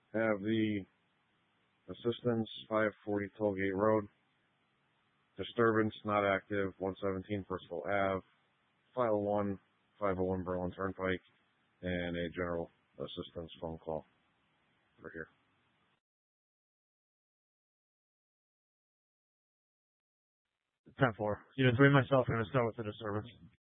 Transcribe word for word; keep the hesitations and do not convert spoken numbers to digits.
have the assistance five forty Tollgate Road, disturbance not active one seventeen Bristol Ave, file one five oh one Berlin Turnpike, and a general assistance phone call over here. ten four. Unit three, myself, going to start with the disturbance.